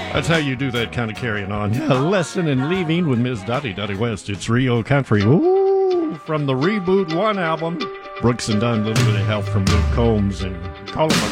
That's how you do that kind of carrying on. A lesson in leaving with Ms. Dottie West. It's Rio Country. Ooh, from the Reboot 1 album. Brooks and Dunn, a little bit of help from Luke Combs and Colin